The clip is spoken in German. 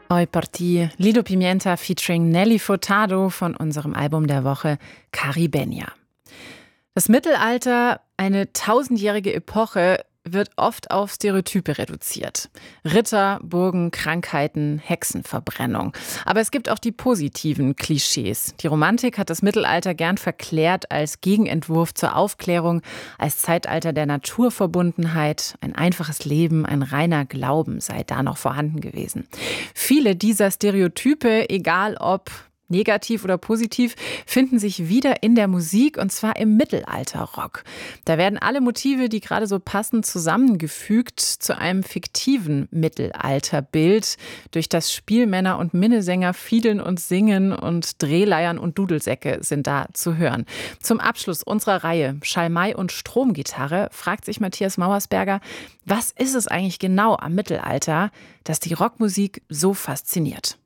Oi Partie, Lido Pimienta featuring Nelly Furtado von unserem Album der Woche Caribenia. Das Mittelalter, eine tausendjährige Epoche, wird oft auf Stereotype reduziert. Ritter, Burgen, Krankheiten, Hexenverbrennung. Aber es gibt auch die positiven Klischees. Die Romantik hat das Mittelalter gern verklärt als Gegenentwurf zur Aufklärung, als Zeitalter der Naturverbundenheit. Ein einfaches Leben, ein reiner Glauben sei da noch vorhanden gewesen. Viele dieser Stereotype, egal ob negativ oder positiv, finden sich wieder in der Musik, und zwar im Mittelalterrock. Da werden alle Motive, die gerade so passen, zusammengefügt zu einem fiktiven Mittelalterbild, durch das Spielmänner und Minnesänger fiedeln und singen, und Drehleiern und Dudelsäcke sind da zu hören. Zum Abschluss unserer Reihe Schalmei und Stromgitarre fragt sich Matthias Mauersberger, was ist es eigentlich genau am Mittelalter, das die Rockmusik so fasziniert?